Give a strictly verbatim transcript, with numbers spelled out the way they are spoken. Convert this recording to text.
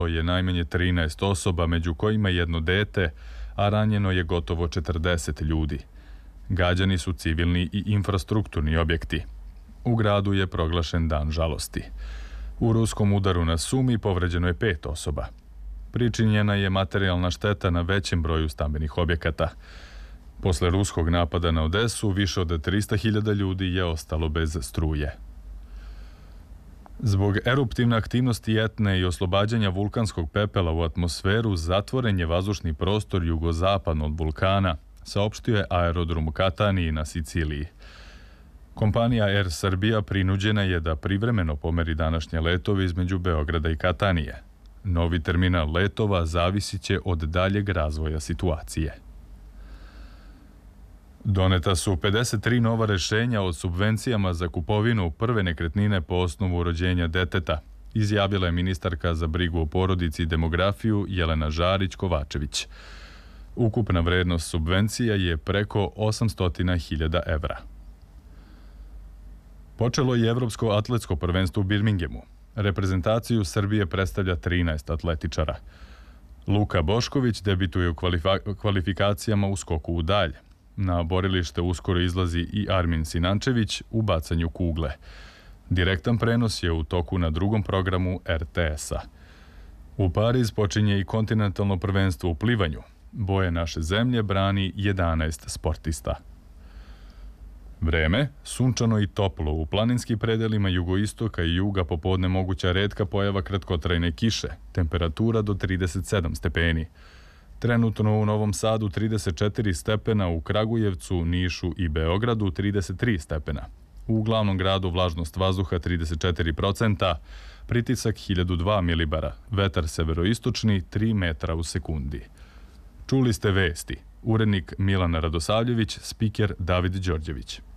je najmanje trinaest osoba, među kojima jedno dete, a ranjeno je gotovo četrdeset ljudi. Gađani su civilni i infrastrukturni objekti. U gradu je proglašen dan žalosti. U ruskom udaru na Sumi povređeno je pet osoba. Pričinjena je materijalna šteta na većem broju stambenih objekata. Posle ruskog napada na Odesu, više od trista hiljada ljudi je ostalo bez struje. Zbog eruptivne aktivnosti Etne i oslobađanja vulkanskog pepela u atmosferu, zatvoren je vazdušni prostor jugozapadno od vulkana, saopštio je aerodrom u Kataniji na Siciliji. Kompanija Air Srbija prinuđena je da privremeno pomeri današnje letove između Beograda i Katanije. Novi terminal letova zavisit će od daljeg razvoja situacije. Doneta su pedeset tri nova rešenja o subvencijama za kupovinu prve nekretnine po osnovu rođenja deteta, izjavila je ministarka za brigu o porodici i demografiju Jelena Žarić-Kovačević. Ukupna vrednost subvencija je preko osamsto hiljada evra. Počelo je Evropsko atletsko prvenstvo u Birmingemu. Reprezentaciju Srbije predstavlja trinaest atletičara. Luka Bošković debituje u kvalifikacijama u skoku u dalj. Na borilište uskoro izlazi i Armin Sinančević u bacanju kugle. Direktan prenos je u toku na drugom programu er te es-a. U Pariz počinje i kontinentalno prvenstvo u plivanju. Boje naše zemlje brani jedanaest sportista. Vreme, sunčano i toplo, u planinskim predelima jugoistoka i juga popodne moguća retka pojava kratkotrajne kiše, temperatura do trideset sedam stepeni. Trenutno u Novom Sadu trideset četiri stepena, u Kragujevcu, Nišu i Beogradu trideset tri stepena. U glavnom gradu vlažnost vazduha trideset četiri procenta, pritisak hiljadu dva milibara, vetar severoistočni tri metra u sekundi. Čuli ste vesti. Urednik Milan Radosavljević, spiker David Đorđević.